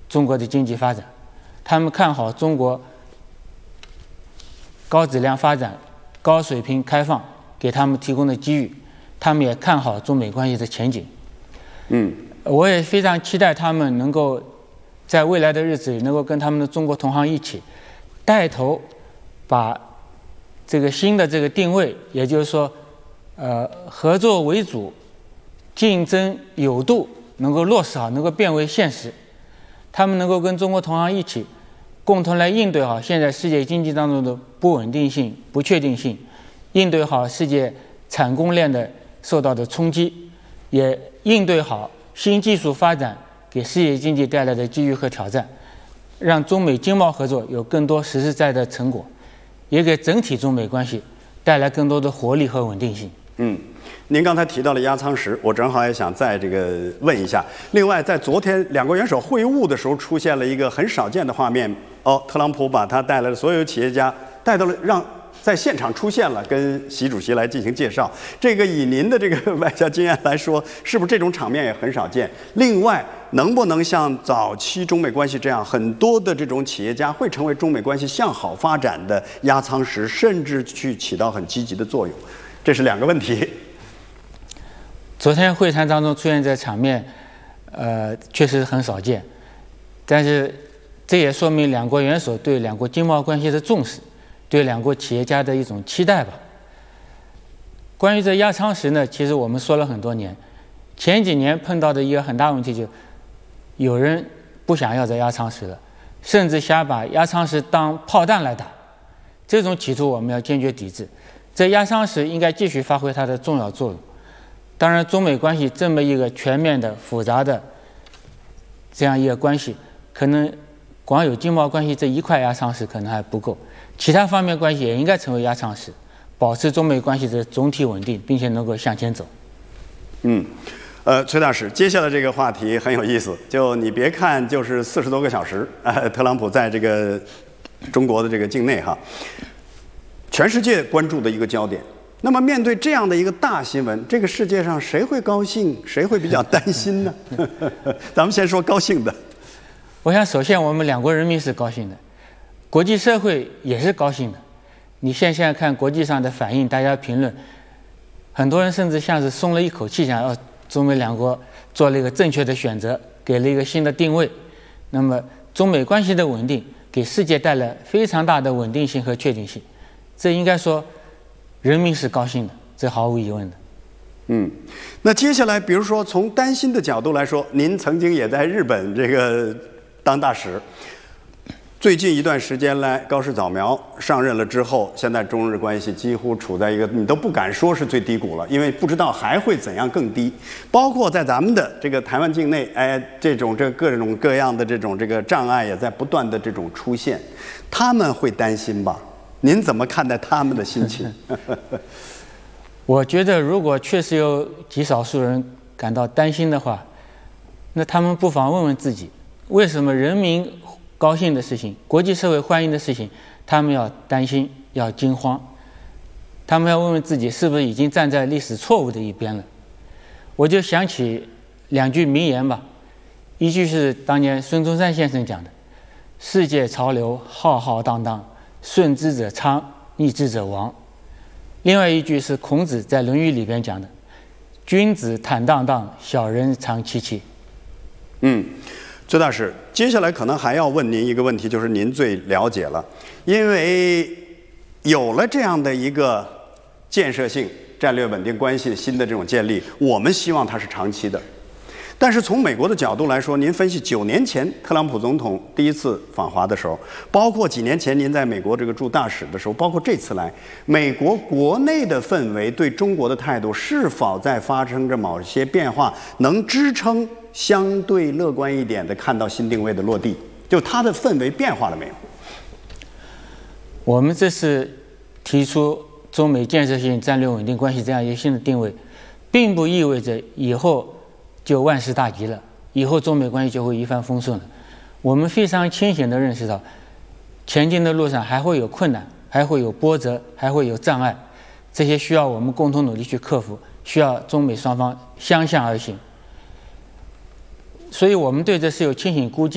中国的经济发展，他们看好中国高质量发展、高水平开放给他们提供的机遇，他们也看好中美关系的前景。我也非常期待他们能够在未来的日子里，能够跟他们的中国同行一起，带头把这个新的这个定位，也就是说，合作为主，竞争有度，能够落实好，能够变为现实。他们能够跟中国同行一起，共同来应对好现在世界经济当中的不稳定性、不确定性，应对好世界产供链的受到的冲击，也应对好新技术发展给世界经济带来的机遇和挑战，让中美经贸合作有更多实实在在的成果，也给整体中美关系带来更多的活力和稳定性。 您刚才提到了压舱石，我正好也想再这个问一下。另外，在昨天两国元首会晤的时候，出现了一个很少见的画面。特朗普把他带来的所有企业家带到了在现场出现了，跟习主席来进行介绍。这个以您的这个外交经验来说，是不是这种场面也很少见？另外，能不能像早期中美关系这样，很多的这种企业家会成为中美关系向好发展的压舱石，甚至去起到很积极的作用？这是两个问题。 昨天会谈当中出现这场面，确实很少见，但是这也说明两国元首对两国经贸关系的重视，对两国企业家的一种期待吧。关于这压舱石呢，其实我们说了很多年，前几年碰到的一个很大问题，就有人不想要这压舱石了，甚至想把压舱石当炮弹来打，这种企图我们要坚决抵制。这压舱石应该继续发挥它的重要作用。当然，中美关系这么一个全面的、复杂的这样一个关系，可能光有经贸关系这一块压舱石可能还不够，其他方面关系也应该成为压舱石，保持中美关系的总体稳定，并且能够向前走。 崔大使，接下来这个话题很有意思。就你别看就是40多个小时，特朗普在这个中国的这个境内哈，全世界关注的一个焦点。那么面对这样的一个大新闻，这个世界上谁会高兴，谁会比较担心呢？咱们先说高兴的。 我想首先我们两国人民是高兴的，国际社会也是高兴的。你现在看国际上的反应，大家评论，很多人甚至像是松了一口气，想要中美两国做了一个正确的选择，给了一个新的定位。那么中美关系的稳定给世界带来非常大的稳定性和确定性，这应该说人民是高兴的，这毫无疑问的。 那接下来比如说从担心的角度来说，您曾经也在日本这个当大使，最近一段时间来，高市早苗上任了之后，现在中日关系几乎处在一个你都不敢说是最低谷了，因为不知道还会怎样更低。包括在咱们的这个台湾境内，这各种各样的这个障碍也在不断的这种出现，他们会担心吧？您怎么看待他们的心情？ 我觉得，如果确实有极少数人感到担心的话，那他们不妨问问自己，为什么人民高兴的事情、国际社会欢迎的事情，他们要担心、要惊慌？他们要问问自己，是不是已经站在历史错误的一边了？我就想起两句名言吧，一句是当年孙中山先生讲的：“世界潮流浩浩荡荡。顺之者昌，逆之者亡。”另外一句是孔子在《论语》里边讲的：“君子坦荡荡，小人长戚戚。” 崔大使，接下来可能还要问您一个问题，就是您最了解了，因为有了这样的一个建设性、战略稳定关系新的这种建立，我们希望它是长期的。但是从美国的角度来说，您分析9年前特朗普总统第一次访华的时候，包括几年前您在美国这个驻大使的时候，包括这次来，美国国内的氛围对中国的态度是否在发生着某些变化，能支撑相对乐观一点的看到新定位的落地？就它的氛围变化了没有？ 我们这次提出中美建设性战略稳定关系这样一个新的定位，并不意味着以后就万事大吉了，以后中美关系就会一帆风顺了。我们非常清醒地认识到，前进的路上还会有困难，还会有波折，还会有障碍，这些需要我们共同努力去克服，需要中美双方相向而行。所以我们对这是有清醒估计。